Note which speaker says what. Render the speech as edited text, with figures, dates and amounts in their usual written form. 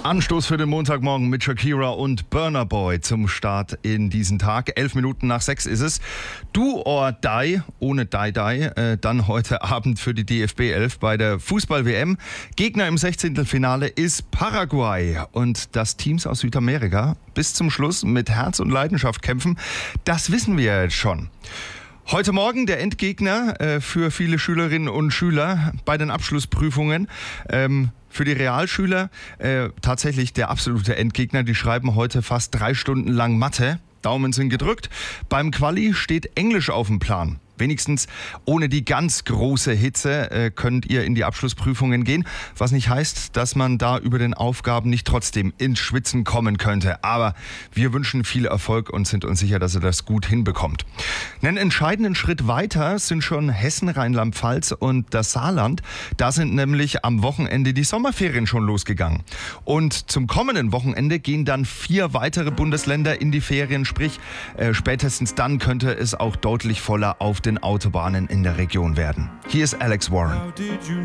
Speaker 1: Anstoß für den Montagmorgen mit Shakira und Burna Boy zum Start in diesen Tag. 11 Minuten nach 6 ist es. Do or die, ohne Die, dann heute Abend für die DFB 11 bei der Fußball-WM. Gegner im 16. Finale ist Paraguay. Und dass Teams aus Südamerika bis zum Schluss mit Herz und Leidenschaft kämpfen, das wissen wir jetzt schon. Heute Morgen der Endgegner für viele Schülerinnen und Schüler bei den Abschlussprüfungen. Für die Realschüler tatsächlich der absolute Endgegner. Die schreiben heute fast 3 Stunden lang Mathe. Daumen sind gedrückt. Beim Quali steht Englisch auf dem Plan. Wenigstens ohne die ganz große Hitze könnt ihr in die Abschlussprüfungen gehen. Was nicht heißt, dass man da über den Aufgaben nicht trotzdem ins Schwitzen kommen könnte. Aber wir wünschen viel Erfolg und sind uns sicher, dass ihr das gut hinbekommt. Einen entscheidenden Schritt weiter sind schon Hessen, Rheinland-Pfalz und das Saarland. Da sind nämlich am Wochenende die Sommerferien schon losgegangen. Und zum kommenden Wochenende gehen dann 4 weitere Bundesländer in die Ferien. Sprich, spätestens dann könnte es auch deutlich voller auf den Autobahnen in der Region werden. Hier ist Alex Warren.